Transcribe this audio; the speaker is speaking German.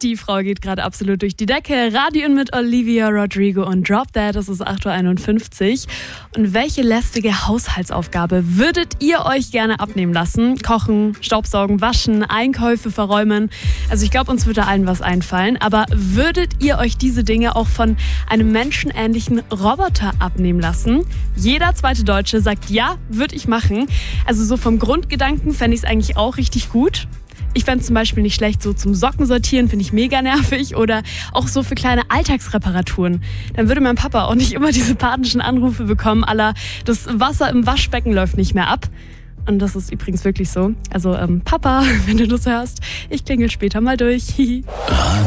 Die Frau geht gerade absolut durch die Decke. Radio mit Olivia Rodrigo und Drop That. Das ist 8.51 Uhr. Und welche lästige Haushaltsaufgabe würdet ihr euch gerne abnehmen lassen? Kochen, Staubsaugen, waschen, Einkäufe verräumen. Also ich glaube, uns würde allen was einfallen. Aber würdet ihr euch diese Dinge auch von einem menschenähnlichen Roboter abnehmen lassen? Jeder zweite Deutsche sagt, ja, würde ich machen. Also so vom Grundgedanken fände ich es eigentlich auch richtig gut. Ich fände es zum Beispiel nicht schlecht, so zum Socken sortieren, finde ich mega nervig. Oder auch so für kleine Alltagsreparaturen. Dann würde mein Papa auch nicht immer diese panischen Anrufe bekommen, à la, das Wasser im Waschbecken läuft nicht mehr ab. Und das ist übrigens wirklich so. Also Papa, wenn du das hörst, ich klingel später mal durch.